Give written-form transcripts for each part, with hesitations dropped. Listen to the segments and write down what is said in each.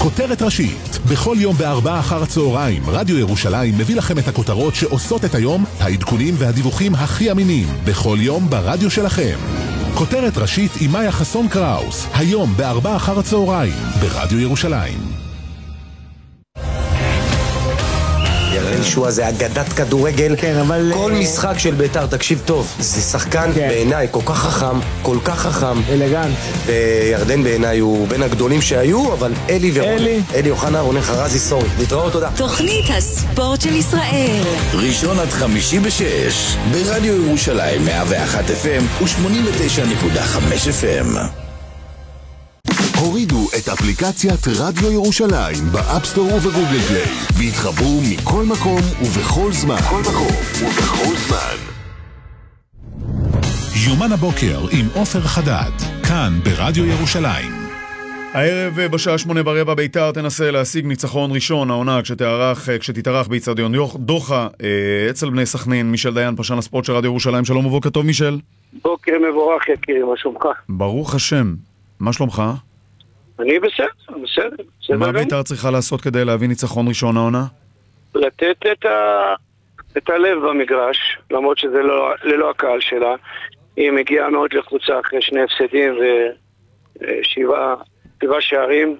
כותרת ראשית. בכל יום בארבע אחר הצהריים, רדיו ירושלים מביא לכם את הכותרות שעושות את היום, העדכונים והדיווחים הכי אמינים, בכל יום ברדיו שלכם. כותרת ראשית עם מאיה חסון קראוס, היום בארבע אחר הצהריים, ברדיו ירושלים. ירדן שועה זה אגדת כדורגל, כן, אבל כל משחק של בית"ר, תקשיב טוב, זה שחקן בעיניי כל כך חכם, כל כך חכם, אלגנט. וירדן בעיניי הוא בין הגדולים שהיו, אבל אלי אוחנה, רונן חרזי, סורי, להתראות, תודה. תוכנית הספורט של ישראל, ראשון עד חמישי בשש, ברדיו ירושלים 101 FM ו-89.5 FM. הורידו את אפליקציית רדיו ירושלים באפסטור ובגוגל פליי והתחברו מכל מקום ובכל זמן. יומן הבוקר עם עופר חדד, כאן ברדיו ירושלים. הערב בשעה 8:15 בית"ר תנסה להשיג ניצחון ראשון העונה כשתתארח באצטדיון דוחה אצל בני סכנין. מישל דיין, פרשן הספורט של רדיו ירושלים, שלום ובוקר טוב מישל. בוקר מבורך יקיר, מה שלומך? ברוך השם, מה שלומך? אני בסדר. מה בית"ר צריכה לעשות כדי להביא ניצחון ראשון העונה? לתת את הלב במגרש, למרות שזה ללא הקהל שלה. היא מגיעה מאוד לחוצה אחרי שני הפסדים ושבעה שערים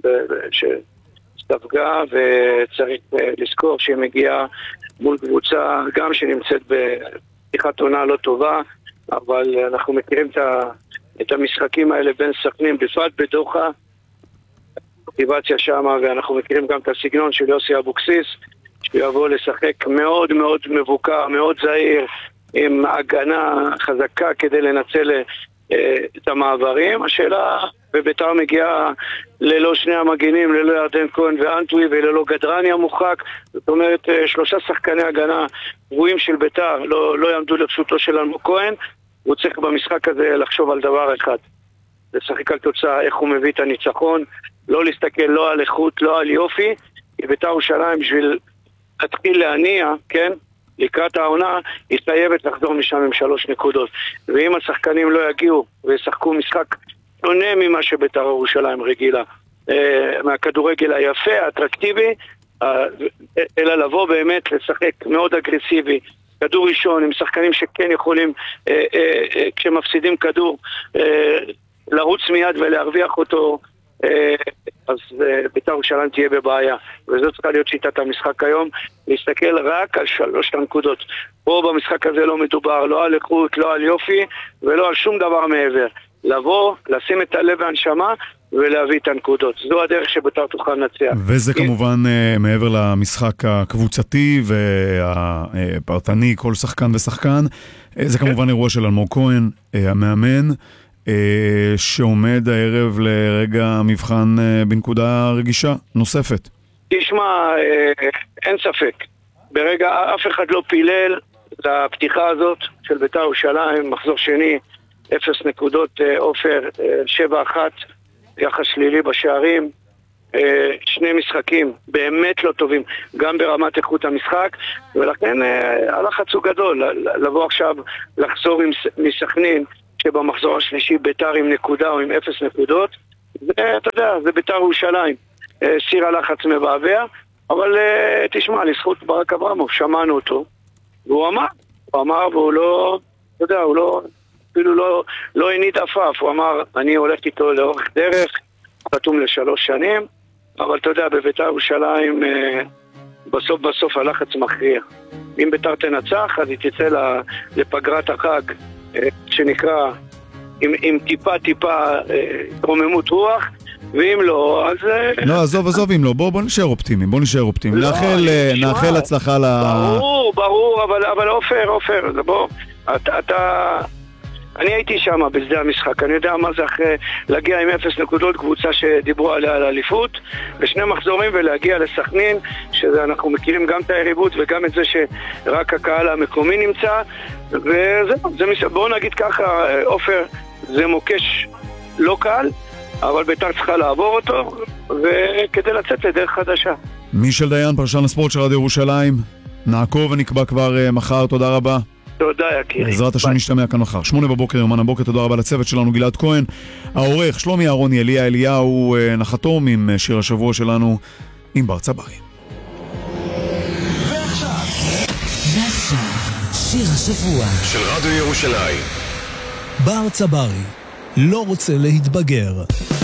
שספגה, וצריך לזכור שהיא מגיעה מול קבוצה גם שנמצאת בפתיחת עונה לא טובה, אבל אנחנו מכירים את המשחקים האלה בין סכנין, בפרט בדוחה, מוטיבציה שמה, ואנחנו מכירים גם את הסגנון של יוסי אבוקסיס, שיבוא לשחק מאוד מאוד מבוקר, מאוד זהיר, עם הגנה חזקה כדי לנצל את המעברים. השאלה, בבית"ר מגיעה ללא שני המגינים, ללא ירדן כהן ואנטוי וללא גדרני המוחק, זאת אומרת שלושה שחקני הגנה גבוהים של בית"ר לא יעמדו לרשותו של אלמוג כהן. הוא צריך במשחק הזה לחשוב על דבר אחד, לשחק על תוצאה, איך הוא מביא את הניצחון, לא להסתכל לא על איכות, לא על יופי. כי בית"ר ירושלים בשביל להתחיל להניע, כן, לקראת העונה, היא חייבת לחזור משם עם 3 נקודות. ואם השחקנים לא יגיעו וישחקו משחק שונה ממה שבית"ר ירושלים רגילה, מהכדורגל היפה, האטרקטיבי, אלא לבוא באמת לשחק מאוד אגרסיבי, כדור ראשון, עם שחקנים שכן יכולים, כשמפסידים כדור, לרוץ מיד ולהרוויח אותו, אז בית"ר ירושלים תהיה בבעיה. וזו צריכה להיות שיטת המשחק היום, להסתכל רק על 3 הנקודות. פה במשחק הזה לא מדובר, לא על איכות, לא על יופי, ולא על שום דבר מעבר. לבוא, לשים את הלב והנשמה, ולהביא את הנקודות. זו הדרך שבית"ר תוכל לנצח. וזה כמובן מעבר למשחק הקבוצתי והפרטני, כל שחקן ושחקן. זה כמובן אירוע של אלמוג כהן, המאמן, שעומד הערב לרגע מבחן בנקודה רגישה נוספת. תשמע, אין ספק. ברגע אף אחד לא פילל לפתיחה הזאת של בית"ר ירושלים, מחזור שני, 0 נקודות, עופר, 7-1, יחס שלילי בשערים, 2 משחקים באמת לא טובים, גם ברמת איכות המשחק, ולכן הלחץ הוא גדול, לבוא עכשיו, לחזור מסכנין, שבמחזור השלישי בית"ר עם נקודה או עם 0 נקודות, אתה יודע, זה בית"ר ירושלים, סיר הלחץ מבעבע, אבל תשמע, לזכות ברק אברמוב, שמענו אותו, והוא אמר, והוא לא, אתה יודע, הוא לא, אפילו לא הניד עפף, הוא אמר, אני הולך איתו לאורך דרך, חתום ל3 שנים, אבל אתה יודע, בבית"ר ירושלים בסוף הלחץ מכריע. אם בית"ר תנצח, אז היא תצא לפגרת החג, שנקרא עם טיפה רוממות רוח, ואם לא, אז... לא, עזוב אם לא, בוא נשאר אופטימיים, נאחל הצלחה ברור, אבל עופר, בוא, אני הייתי שם בשדה המשחק, אני יודע מה זה אחרי להגיע עם 0 נקודות, קבוצה שדיברו עליה על אליפות, ו2 מחזורים ולהגיע לסכנין, שאנחנו מכירים גם את היריבות וגם את זה שרק הקהל המקומי נמצא, וזהו, בואו נגיד ככה, עופר, זה מוקש לא קל, אבל בית"ר צריכה לעבור אותו, וכדי לצאת לדרך חדשה. מישל דיין, פרשן הספורט של רדיו ירושלים, נעקוב ונקבע כבר מחר, תודה רבה. תודה, יקירי. בעזרת השם נשתמע כאן מחר. 8 בבוקר, יומן הבוקר, תודה רבה לצוות שלנו, גלעד כהן, העורך, שלומי אהרוני, אליה אליהו, נחתום עם שיר השבוע שלנו, עם בר צברי. ועכשיו, שיר השבוע של רדיו ירושלים. בר צברי, לא רוצה להתבגר.